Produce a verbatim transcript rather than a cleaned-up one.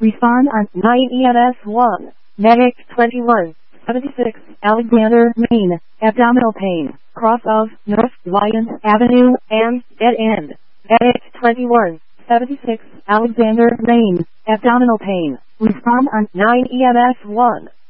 Respond on nine E M S one. Medic twenty-one seventy-six, Alexander, Maine. Abdominal pain. Cross of North Lyons Avenue and dead end. Medic twenty-one seventy-six, Alexander, Maine. Abdominal pain. Respond on nine E M S one.